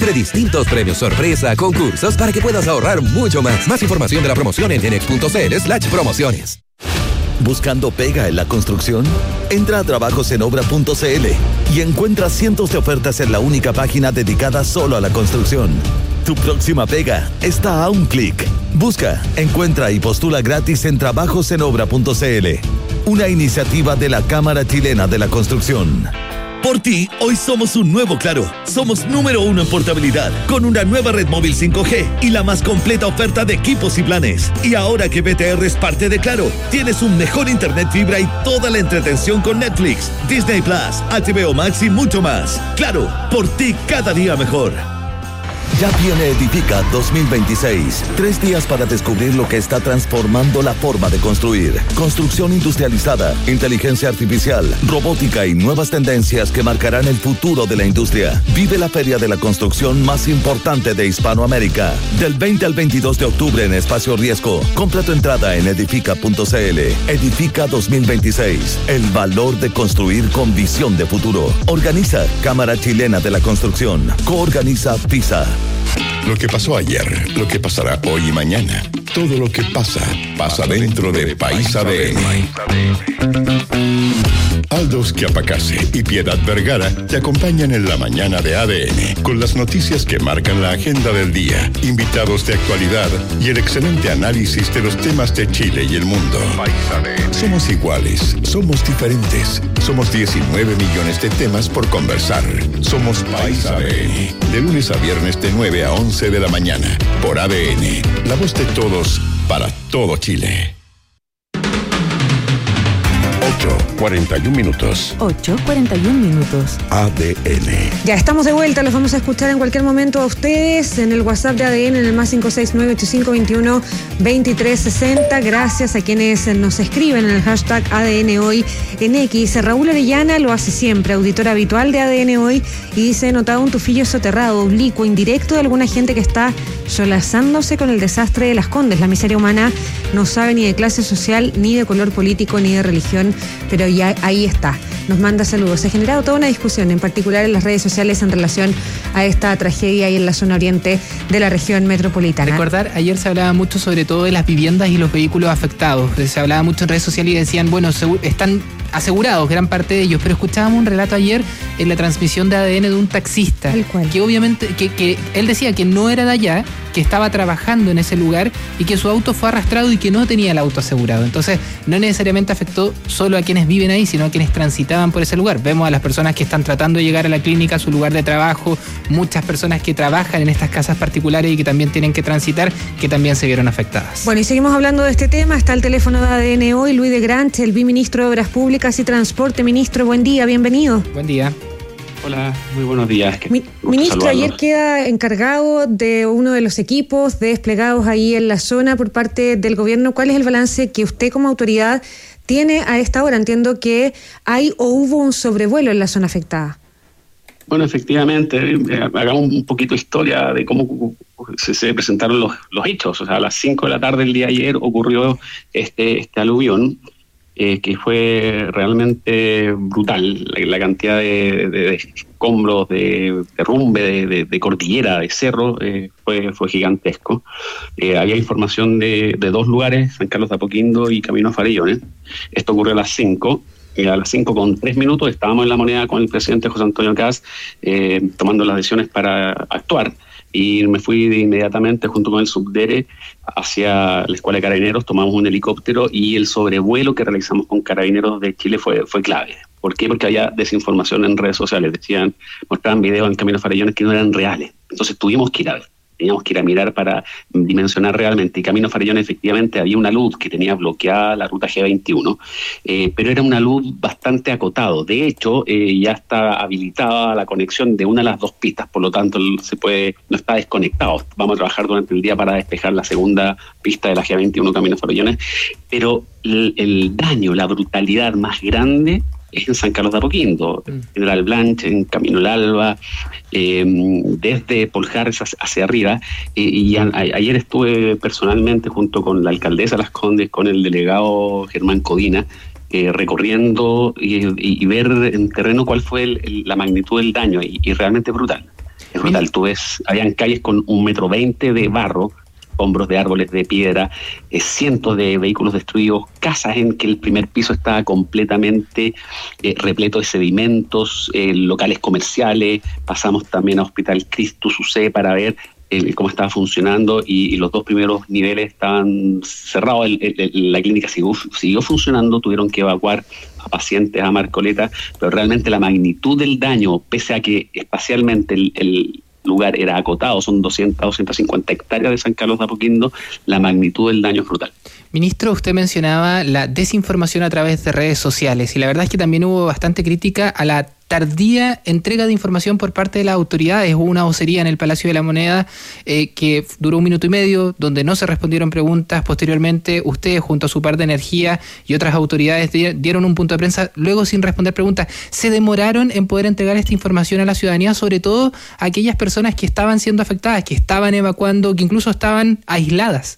entre distintos premios sorpresa, concursos, para que puedas ahorrar mucho más. Más información de la promoción en genex.cl/promociones. ¿Buscando pega en la construcción? Entra a trabajosenobra.cl y encuentra cientos de ofertas en la única página dedicada solo a la construcción. Tu próxima pega está a un clic. Busca, encuentra y postula gratis en trabajosenobra.cl. Una iniciativa de la Cámara Chilena de la Construcción. Por ti, hoy somos un nuevo Claro. Somos número 1 en portabilidad, con una nueva red móvil 5G y la más completa oferta de equipos y planes. Y ahora que BTR es parte de Claro, tienes un mejor internet fibra y toda la entretención con Netflix, Disney Plus, HBO Max y mucho más. Claro, por ti cada día mejor. Ya viene Edifica 2026. 3 días para descubrir lo que está transformando la forma de construir. Construcción industrializada, inteligencia artificial, robótica y nuevas tendencias que marcarán el futuro de la industria. Vive la feria de la construcción más importante de Hispanoamérica. Del 20 al 22 de octubre en Espacio Riesgo. Compra tu entrada en edifica.cl. Edifica 2026. El valor de construir con visión de futuro. Organiza Cámara Chilena de la Construcción. Coorganiza FISA. Lo que pasó ayer, lo que pasará hoy y mañana. Todo lo que pasa, pasa dentro de País ADN. Aldous Chiapacase y Piedad Vergara te acompañan en la mañana de ADN con las noticias que marcan la agenda del día, invitados de actualidad y el excelente análisis de los temas de Chile y el mundo. Somos iguales, somos diferentes, somos 19 millones de temas por conversar. Somos País ADN, de lunes a viernes de 9 a 11 de la mañana, por ADN, la voz de todos, para todo Chile. 8:41 minutos. 8:41 minutos. ADN. Ya estamos de vuelta, los vamos a escuchar en cualquier momento a ustedes en el WhatsApp de ADN en el más 569-8521-2360. Gracias a quienes nos escriben en el hashtag ADN Hoy en X. Raúl Orellana lo hace siempre, auditor habitual de ADN Hoy, y dice: he notado un tufillo soterrado, oblicuo, indirecto de alguna gente que está solazándose con el desastre de Las Condes. La miseria humana no sabe ni de clase social, ni de color político, ni de religión, pero ya ahí está. Nos manda saludos. Se ha generado toda una discusión, en particular en las redes sociales, en relación a esta tragedia ahí en la zona oriente de la región metropolitana. Recordar, ayer se hablaba mucho sobre todo de las viviendas y los vehículos afectados. Se hablaba mucho en redes sociales y decían, bueno, están asegurados gran parte de ellos, pero escuchábamos un relato ayer en la transmisión de ADN de un taxista, que obviamente, que él decía que no era de allá, que estaba trabajando en ese lugar y que su auto fue arrastrado y que no tenía el auto asegurado. Entonces, no necesariamente afectó solo a quienes viven ahí, sino a quienes transitaban por ese lugar. Vemos a las personas que están tratando de llegar a la clínica, a su lugar de trabajo, muchas personas que trabajan en estas casas particulares y que también tienen que transitar, que también se vieron afectadas. Bueno, y seguimos hablando de este tema. Está el teléfono de ADN Hoy, Luis de Grant, el viceministro de Obras Públicas y Transporte. Ministro, buen día, bienvenido. Buen día. Hola, muy buenos días. Ministro, ayer queda encargado de uno de los equipos desplegados ahí en la zona por parte del gobierno. ¿Cuál es el balance que usted como autoridad tiene a esta hora? Entiendo que hay o hubo un sobrevuelo en la zona afectada. Bueno, efectivamente, hagamos un poquito de historia de cómo se presentaron los hechos. O sea, a las 5 de la tarde del día de ayer ocurrió este aluvión. Que fue realmente brutal, la cantidad de escombros, de derrumbe, de cordillera, de cerro, fue gigantesco. Había información de 2 lugares, San Carlos de Apoquindo y Camino a Farellones. Esto ocurrió a las 5. A las 5:03 estábamos en La Moneda con el presidente José Antonio Kast tomando las decisiones para actuar. Y me fui inmediatamente junto con el subdere hacia la Escuela de Carabineros, tomamos un helicóptero y el sobrevuelo que realizamos con Carabineros de Chile fue clave. ¿Por qué? Porque había desinformación en redes sociales, mostraban videos en Camino a Farellones que no eran reales. Entonces teníamos que ir a mirar para dimensionar realmente. Y Camino a Farellones efectivamente había una luz que tenía bloqueada la ruta G21, pero era una luz bastante acotado. De hecho, ya está habilitada la conexión de una de las 2 pistas, por lo tanto no está desconectado. Vamos a trabajar durante el día para despejar la segunda pista de la G21 Camino a Farellones, pero el daño, la brutalidad más grande es en San Carlos de Apoquindo, General Blanche, en Camino al Alba, desde Poljares hacia arriba. Y ayer estuve personalmente junto con la alcaldesa Las Condes, con el delegado Germán Codina, recorriendo y ver en terreno cuál fue la magnitud del daño, y realmente brutal. Es brutal. Tú ves, habían calles con 1,20 m de barro, hombros de árboles de piedra, cientos de vehículos destruidos, casas en que el primer piso estaba completamente repleto de sedimentos, locales comerciales. Pasamos también a Hospital Christus UC para ver cómo estaba funcionando, y los 2 primeros niveles estaban cerrados. La clínica siguió funcionando, tuvieron que evacuar a pacientes a Marcoleta, pero realmente la magnitud del daño, pese a que espacialmente el lugar era acotado, son 250 hectáreas de San Carlos de Apoquindo, la magnitud del daño es brutal. Ministro, usted mencionaba la desinformación a través de redes sociales, y la verdad es que también hubo bastante crítica a la tardía entrega de información por parte de las autoridades. Hubo una vocería en el Palacio de la Moneda que duró 1 minuto y medio, donde no se respondieron preguntas. Posteriormente, ustedes, junto a su par de energía y otras autoridades, dieron un punto de prensa, luego sin responder preguntas. Se demoraron en poder entregar esta información a la ciudadanía, sobre todo a aquellas personas que estaban siendo afectadas, que estaban evacuando, que incluso estaban aisladas.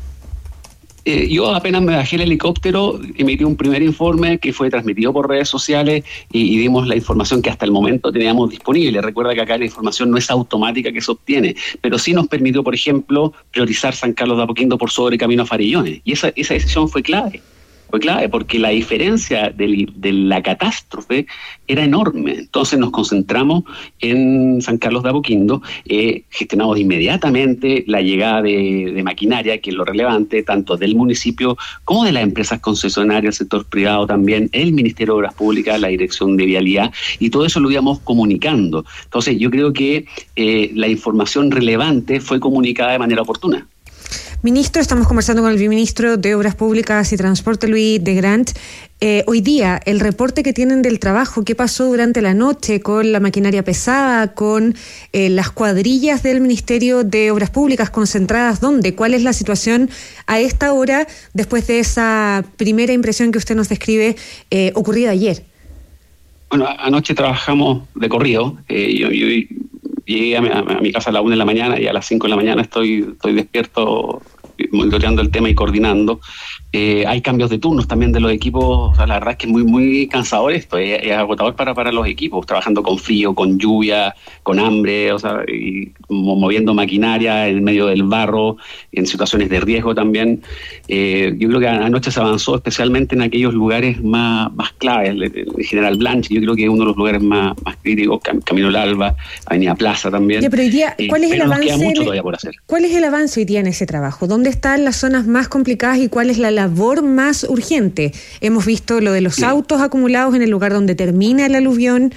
Yo apenas me bajé el helicóptero, emití un primer informe que fue transmitido por redes sociales y dimos la información que hasta el momento teníamos disponible. Recuerda que acá la información no es automática que se obtiene, pero sí nos permitió, por ejemplo, priorizar San Carlos de Apoquindo por sobre Camino a Farillones. Y esa decisión fue clave. Fue clave porque la diferencia de la catástrofe era enorme. Entonces nos concentramos en San Carlos de Apoquindo, gestionamos inmediatamente la llegada de maquinaria, que es lo relevante, tanto del municipio como de las empresas concesionarias, el sector privado también, el Ministerio de Obras Públicas, la Dirección de Vialidad, y todo eso lo íbamos comunicando. Entonces yo creo que la información relevante fue comunicada de manera oportuna. Ministro, estamos conversando con el viceministro de Obras Públicas y Transporte, Luis de Grant. Hoy día, el reporte que tienen del trabajo, ¿qué pasó durante la noche con la maquinaria pesada, con las cuadrillas del Ministerio de Obras Públicas concentradas? ¿Dónde? ¿Cuál es la situación a esta hora después de esa primera impresión que usted nos describe ocurrida ayer? Bueno, anoche trabajamos de corrido. Yo llegué a mi casa a las 1 de la mañana y a las 5 de la mañana estoy despierto, monitoreando el tema y coordinando. Hay cambios de turnos también de los equipos. O sea, la verdad es que es muy, muy cansador esto. Es agotador para los equipos, trabajando con frío, con lluvia, con hambre, o sea, y moviendo maquinaria en medio del barro, en situaciones de riesgo también. Yo creo que anoche se avanzó especialmente en aquellos lugares más claves. El General Blanche, yo creo que es uno de los lugares más críticos, Camino del Alba, Avenida Plaza también. Ya, pero hoy día, ¿cuál es el avance? Nos queda mucho todavía por hacer. ¿Cuál es el avance hoy día en ese trabajo? ¿Dónde están las zonas más complicadas y cuál es la labor más urgente? Hemos visto lo de los autos acumulados en el lugar donde termina el aluvión.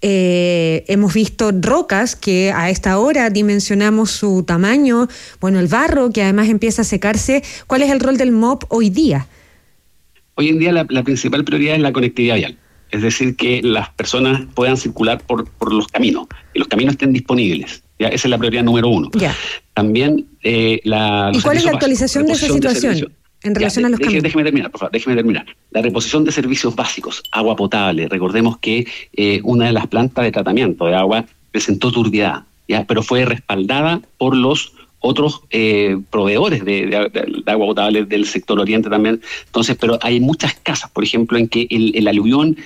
Hemos visto rocas que a esta hora dimensionamos su tamaño. Bueno, el barro que además empieza a secarse. ¿Cuál es el rol del MOP hoy día? Hoy en día la principal prioridad es la conectividad vial. Es decir, que las personas puedan circular por los caminos, que los caminos estén disponibles. ¿Ya? Esa es la prioridad número 1. Ya. También ¿Y cuál es la actualización de esa situación en relación a los caminos? Déjeme terminar, por favor, déjeme terminar. La reposición de servicios básicos, agua potable. Recordemos que una de las plantas de tratamiento de agua presentó turbiedad, ¿ya? Pero fue respaldada por los otros proveedores de agua potable del sector oriente también. Entonces, pero hay muchas casas, por ejemplo, en que el aluvión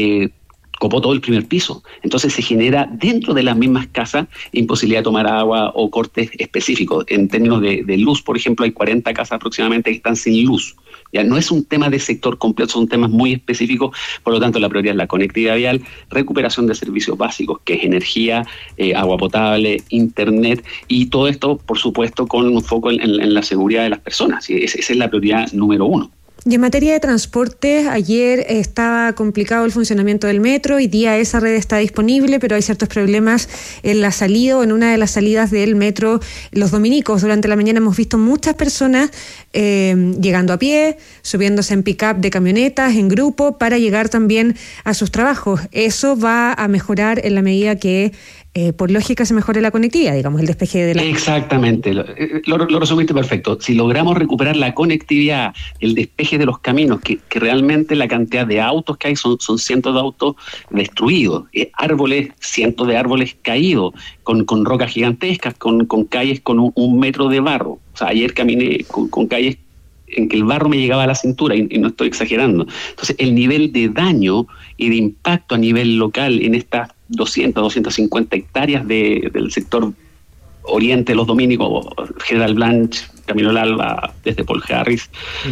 copó todo el primer piso. Entonces se genera dentro de las mismas casas imposibilidad de tomar agua o cortes específicos. En términos de luz, por ejemplo, hay 40 casas aproximadamente que están sin luz. Ya no es un tema de sector completo, son temas muy específicos. Por lo tanto, la prioridad es la conectividad vial, recuperación de servicios básicos, que es energía, agua potable, internet, y todo esto, por supuesto, con un foco en la seguridad de las personas. Y esa es la prioridad número 1. Y en materia de transporte, ayer estaba complicado el funcionamiento del metro, hoy día esa red está disponible, pero hay ciertos problemas en la salida o en una de las salidas del metro Los Dominicos. Durante la mañana hemos visto muchas personas llegando a pie, subiéndose en pick-up de camionetas, en grupo, para llegar también a sus trabajos. Eso va a mejorar en la medida que por lógica se mejore la conectividad, digamos, el despeje de la... Exactamente, lo resumiste perfecto. Si logramos recuperar la conectividad, el despeje de los caminos, que realmente la cantidad de autos que hay son cientos de autos destruidos, árboles, cientos de árboles caídos, con rocas gigantescas, con calles con 1 metro de barro. O sea, ayer caminé con calles en que el barro me llegaba a la cintura, y no estoy exagerando. Entonces, el nivel de daño y de impacto a nivel local en estas 250 hectáreas del sector oriente de los Dominicos, General Blanch, Camino al Alba, desde Paul Harris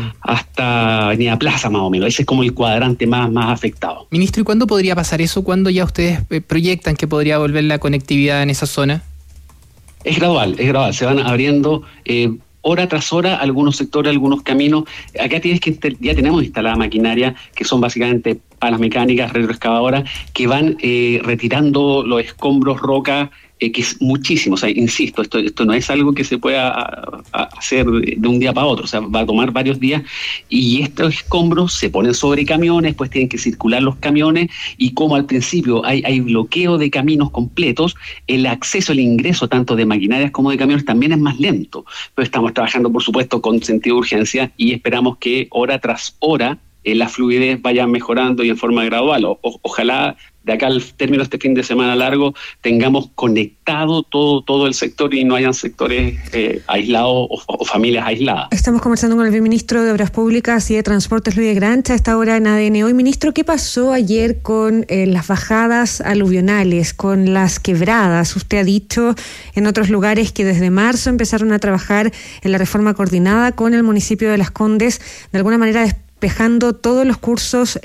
hasta Avenida Plaza, más o menos. Ese es como el cuadrante más afectado. Ministro, ¿y cuándo podría pasar eso? ¿Cuándo ya ustedes proyectan que podría volver la conectividad en esa zona? Es gradual. Se van abriendo hora tras hora algunos sectores, algunos caminos. Acá ya tenemos instalada maquinaria que son básicamente palas mecánicas, retroexcavadoras, que van retirando los escombros, roca, que es muchísimo. O sea, insisto, esto no es algo que se pueda hacer de un día para otro. O sea, va a tomar varios días y estos escombros se ponen sobre camiones, después tienen que circular los camiones y como al principio hay bloqueo de caminos completos, el acceso, el ingreso tanto de maquinarias como de camiones también es más lento. Pero estamos trabajando, por supuesto, con sentido de urgencia y esperamos que hora tras hora la fluidez vaya mejorando y en forma gradual. Ojalá de acá al término de este fin de semana largo tengamos conectado todo el sector y no hayan sectores aislados o familias aisladas. Estamos conversando con el viceministro de Obras Públicas y de Transportes, Luis de Grancha, a esta hora en ADN Hoy. Ministro, ¿qué pasó ayer con las bajadas aluvionales, con las quebradas? Usted ha dicho en otros lugares que desde marzo empezaron a trabajar en la reforma coordinada con el municipio de Las Condes, de alguna manera despejando todos los cursos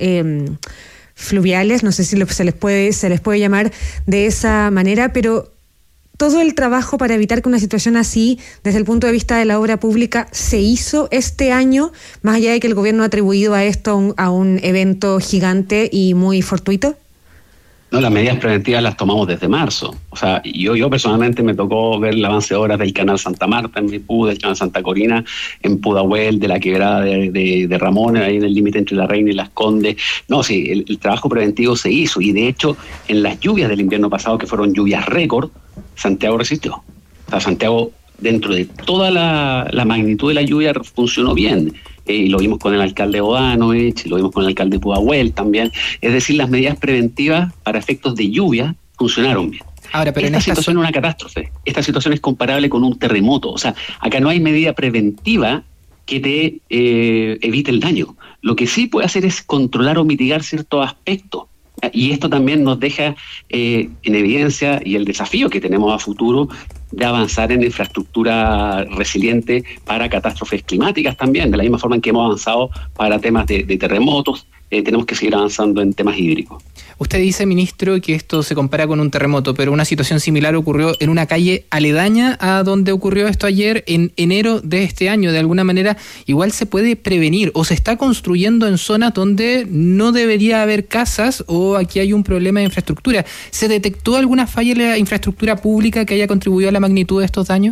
fluviales, no sé si se les puede llamar de esa manera, pero todo el trabajo para evitar que una situación así, desde el punto de vista de la obra pública, se hizo este año, más allá de que el gobierno ha atribuido a esto a un evento gigante y muy fortuito. No, las medidas preventivas las tomamos desde marzo. O sea, yo personalmente me tocó ver el avance de obras del canal Santa Marta en Maipú, del canal Santa Corina en Pudahuel, de la quebrada de Ramón, ahí en el límite entre La Reina y Las Condes. No, sí, el trabajo preventivo se hizo y de hecho en las lluvias del invierno pasado, que fueron lluvias récord, Santiago resistió. O sea, Santiago, dentro de toda la magnitud de la lluvia, funcionó bien. Y lo vimos con el alcalde Bodanovich, lo vimos con el alcalde Pudahuel también. Es decir, las medidas preventivas para efectos de lluvia funcionaron bien. Ahora, pero esta situación es una catástrofe. Esta situación es comparable con un terremoto. O sea, acá no hay medida preventiva que te evite el daño. Lo que sí puede hacer es controlar o mitigar ciertos aspectos. Y esto también nos deja en evidencia y el desafío que tenemos a futuro de avanzar en infraestructura resiliente para catástrofes climáticas también, de la misma forma en que hemos avanzado para temas de terremotos, tenemos que seguir avanzando en temas hídricos. Usted dice, ministro, que esto se compara con un terremoto, pero una situación similar ocurrió en una calle aledaña a donde ocurrió esto ayer, en enero de este año. De alguna manera, igual se puede prevenir o se está construyendo en zonas donde no debería haber casas o aquí hay un problema de infraestructura. ¿Se detectó alguna falla en la infraestructura pública que haya contribuido a la magnitud de estos daños?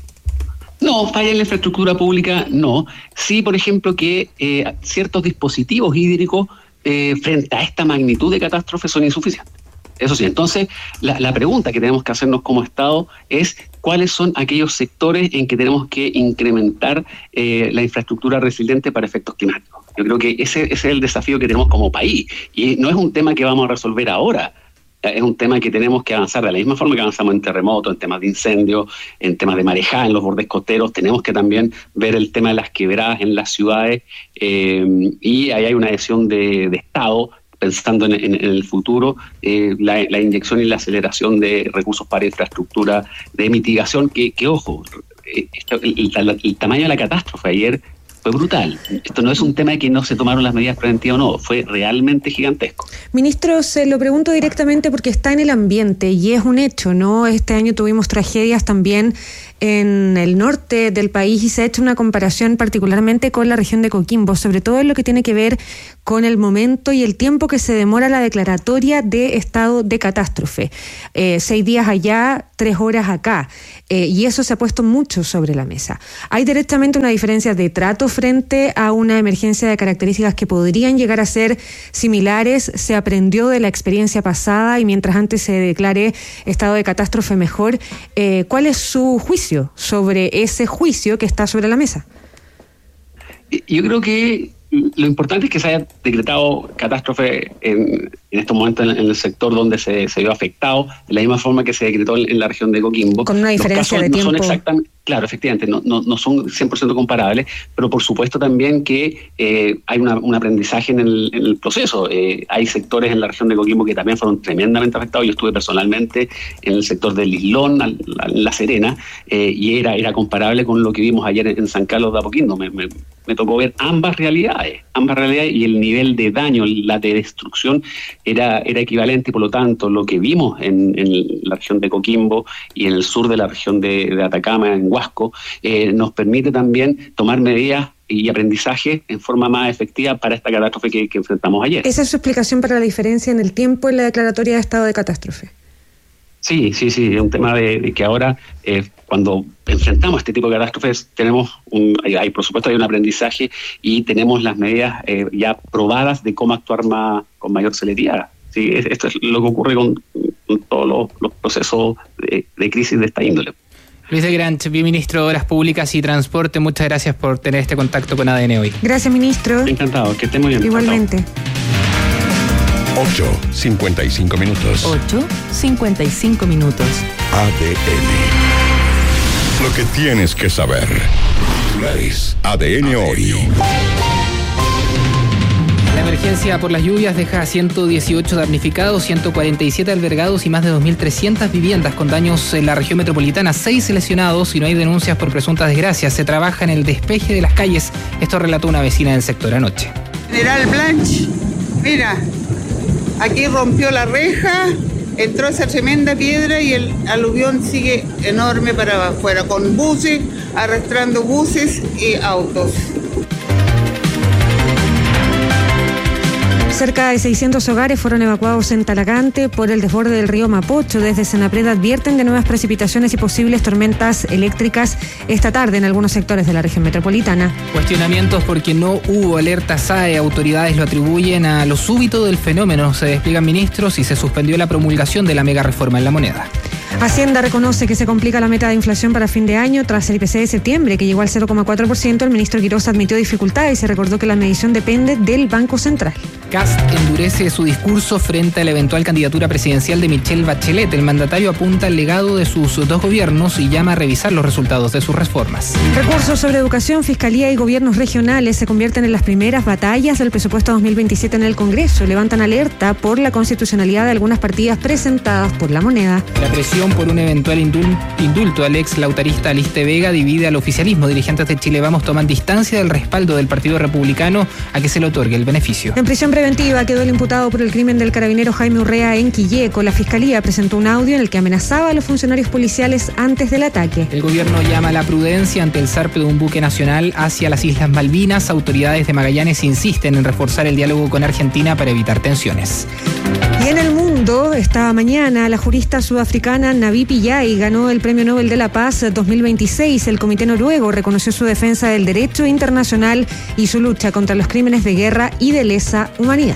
No, falla en la infraestructura pública, no. Sí, por ejemplo, que ciertos dispositivos hídricos frente a esta magnitud de catástrofes son insuficientes. Eso sí, entonces la pregunta que tenemos que hacernos como Estado es cuáles son aquellos sectores en que tenemos que incrementar la infraestructura resiliente para efectos climáticos. Yo creo que ese es el desafío que tenemos como país y no es un tema que vamos a resolver ahora. Es un tema que tenemos que avanzar de la misma forma que avanzamos en terremotos, en temas de incendios, en temas de marejada, en los bordes costeros. Tenemos que también ver el tema de las quebradas en las ciudades y ahí hay una decisión de Estado pensando en el futuro, la inyección y la aceleración de recursos para infraestructura de mitigación que ojo, el tamaño de la catástrofe ayer fue brutal. Esto no es un tema de que no se tomaron las medidas preventivas o no, fue realmente gigantesco. Ministro, se lo pregunto directamente porque está en el ambiente y es un hecho, ¿no? Este año tuvimos tragedias también en el norte del país y se ha hecho una comparación particularmente con la región de Coquimbo, sobre todo en lo que tiene que ver con el momento y el tiempo que se demora la declaratoria de estado de catástrofe. 6 días allá, 3 horas acá. Y eso se ha puesto mucho sobre la mesa. ¿Hay directamente una diferencia de trato frente a una emergencia de características que podrían llegar a ser similares? ¿Se aprendió de la experiencia pasada y mientras antes se declare estado de catástrofe mejor? ¿Cuál es su juicio sobre ese juicio que está sobre la mesa? Yo creo que lo importante es que se haya decretado catástrofe en estos momentos en el sector donde se vio afectado, de la misma forma que se decretó en la región de Coquimbo. Con una diferencia de tiempo. Claro, efectivamente, no son 100% comparables, pero por supuesto también que hay un aprendizaje en el proceso. Hay sectores en la región de Coquimbo que también fueron tremendamente afectados. Yo estuve personalmente en el sector del Islón, La Serena, y era comparable con lo que vimos ayer en San Carlos de Apoquindo. Me tocó ver ambas realidades, y el nivel de daño, la de destrucción era equivalente, y por lo tanto lo que vimos en la región de Coquimbo y en el sur de la región de Atacama, en Huasco, nos permite también tomar medidas y aprendizaje en forma más efectiva para esta catástrofe que enfrentamos ayer. ¿Esa es su explicación para la diferencia en el tiempo en la declaratoria de estado de catástrofe? Sí, es un tema de que ahora cuando enfrentamos este tipo de catástrofes hay por supuesto hay un aprendizaje y tenemos las medidas ya probadas de cómo actuar con mayor celeridad. Sí, esto es lo que ocurre con todos los procesos de crisis de esta índole. Luis de Granch, viceministro de Obras Públicas y Transporte, muchas gracias por tener este contacto con ADN hoy. Gracias, ministro. Encantado, que esté muy bien. Igualmente. 8:55 minutos. 8:55 minutos. ADN. Lo que tienes que saber. ADN hoy. La emergencia por las lluvias deja a 118 damnificados, 147 albergados y más de 2.300 viviendas con daños en la región metropolitana, 6 lesionados y no hay denuncias por presuntas desgracias. Se trabaja en el despeje de las calles. Esto relató una vecina del sector anoche. General Blanch, mira, aquí rompió la reja, entró esa tremenda piedra y el aluvión sigue enorme para afuera, con buses, arrastrando buses y autos. Cerca de 600 hogares fueron evacuados en Talagante por el desborde del río Mapocho. Desde Senapred advierten de nuevas precipitaciones y posibles tormentas eléctricas esta tarde en algunos sectores de la región metropolitana. Cuestionamientos porque no hubo alerta SAE. Autoridades lo atribuyen a lo súbito del fenómeno. Se despliegan ministros y se suspendió la promulgación de la mega reforma en la moneda. Hacienda reconoce que se complica la meta de inflación para fin de año tras el IPC de septiembre, que llegó al 0,4%. El ministro Quirós admitió dificultades y se recordó que la medición depende del Banco Central. Kast endurece su discurso frente a la eventual candidatura presidencial de Michelle Bachelet. El mandatario apunta al legado de sus dos gobiernos y llama a revisar los resultados de sus reformas. Recursos sobre educación, fiscalía y gobiernos regionales se convierten en las primeras batallas del presupuesto 2027 en el Congreso. Levantan alerta por la constitucionalidad de algunas partidas presentadas por la moneda. La presión por un eventual indulto al ex lautarista Aliste Vega divide al oficialismo. Dirigentes de Chile Vamos toman distancia del respaldo del Partido Republicano a que se le otorgue el beneficio. En prisión preventiva quedó el imputado por el crimen del carabinero Jaime Urrea en Quilleco. La Fiscalía presentó un audio en el que amenazaba a los funcionarios policiales antes del ataque. El gobierno llama a la prudencia ante el zarpe de un buque nacional hacia las Islas Malvinas. Autoridades de Magallanes insisten en reforzar el diálogo con Argentina para evitar tensiones. Y en el mundo, esta mañana, la jurista sudafricana Navi Pillay ganó el Premio Nobel de la Paz 2026. El Comité Noruego reconoció su defensa del derecho internacional y su lucha contra los crímenes de guerra y de lesa humanidad.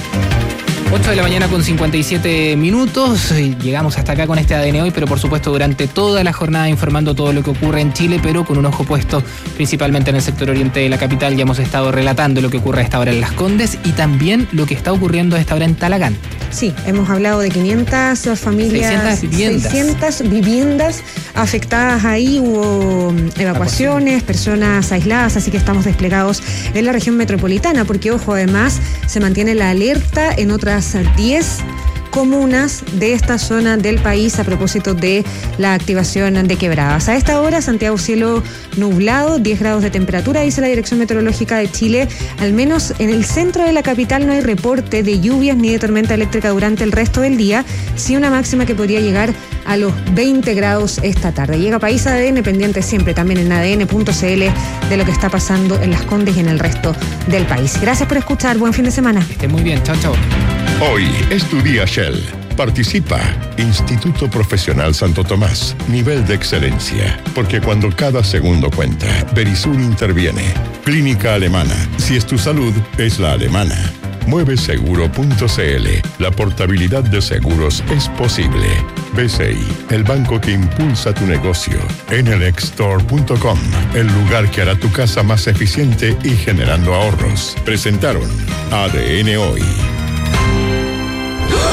8 de la mañana con 57 minutos. Llegamos hasta acá con este ADN hoy, pero por supuesto durante toda la jornada informando todo lo que ocurre en Chile, pero con un ojo puesto principalmente en el sector oriente de la capital. Ya hemos estado relatando lo que ocurre a esta hora en Las Condes y también lo que está ocurriendo a esta hora en Talagante. Sí, hemos hablado de 500 familias, 600 viviendas afectadas ahí, hubo evacuaciones, personas aisladas, así que estamos desplegados en la región metropolitana, porque ojo, además se mantiene la alerta en otras 10 comunas de esta zona del país a propósito de la activación de quebradas. A esta hora, Santiago cielo nublado, 10 grados de temperatura, dice la Dirección Meteorológica de Chile. Al menos en el centro de la capital no hay reporte de lluvias ni de tormenta eléctrica durante el resto del día, sí una máxima que podría llegar a los 20 grados esta tarde. Llega País ADN, pendiente siempre también en adn.cl de lo que está pasando en Las Condes y en el resto del país. Gracias por escuchar, buen fin de semana. Que esté muy bien, chao, chao. Hoy es tu día Shell. Participa. Instituto Profesional Santo Tomás. Nivel de excelencia. Porque cuando cada segundo cuenta, Verisur interviene. Clínica Alemana. Si es tu salud, es la alemana. Mueveseguro.cl. La portabilidad de seguros es posible. BCI, el banco que impulsa tu negocio. NLXstore.com, el lugar que hará tu casa más eficiente y generando ahorros. Presentaron ADN Hoy.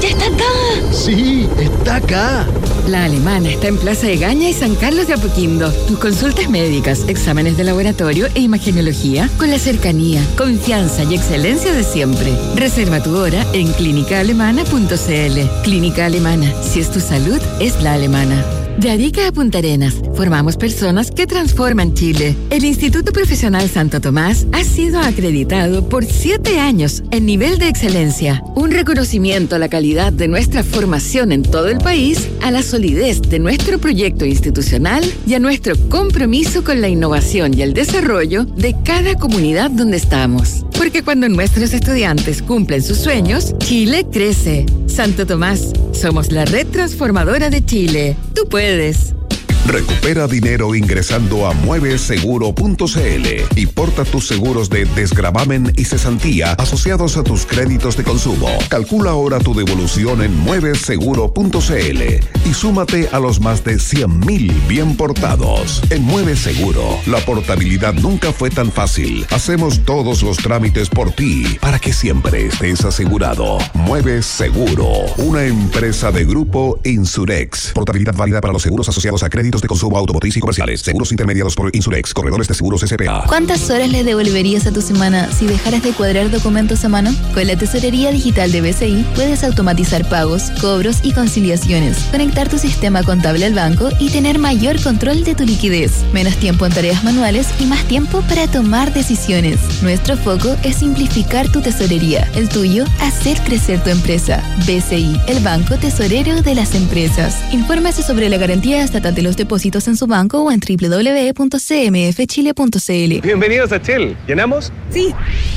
¡Ya está acá! Sí, está acá. La Alemana está en Plaza Egaña y San Carlos de Apoquindo. Tus consultas médicas, exámenes de laboratorio e imagenología con la cercanía, confianza y excelencia de siempre. Reserva tu hora en clínicaalemana.cl. Clínica Alemana. Si es tu salud, es la alemana. De Arica a Punta Arenas, formamos personas que transforman Chile. El Instituto Profesional Santo Tomás ha sido acreditado por 7 años en nivel de excelencia. Un reconocimiento a la calidad de nuestra formación en todo el país, a la solidez de nuestro proyecto institucional y a nuestro compromiso con la innovación y el desarrollo de cada comunidad donde estamos. Porque cuando nuestros estudiantes cumplen sus sueños, Chile crece. Santo Tomás, somos la red transformadora de Chile. Tú puedes. Recupera dinero ingresando a mueveseguro.cl y porta tus seguros de desgravamen y cesantía asociados a tus créditos de consumo. Calcula ahora tu devolución en mueveseguro.cl y súmate a los más de 100,000 bien portados. En Mueve Seguro, la portabilidad nunca fue tan fácil. Hacemos todos los trámites por ti para que siempre estés asegurado. Mueve Seguro, una empresa de Grupo Insurex. Portabilidad válida para los seguros asociados a créditos de consumo automotriz y comerciales. Seguros intermediados por Insurex. Corredores de seguros S.p.A. ¿Cuántas horas le devolverías a tu semana si dejaras de cuadrar documentos a mano? Con la tesorería digital de BCI puedes automatizar pagos, cobros y conciliaciones, conectar tu sistema contable al banco y tener mayor control de tu liquidez. Menos tiempo en tareas manuales y más tiempo para tomar decisiones. Nuestro foco es simplificar tu tesorería. El tuyo, hacer crecer tu empresa. BCI, el banco tesorero de las empresas. Infórmese sobre la garantía estatal de los depósitos en su banco o en www.cmfchile.cl. Bienvenidos a Shell. ¿Llenamos? Sí.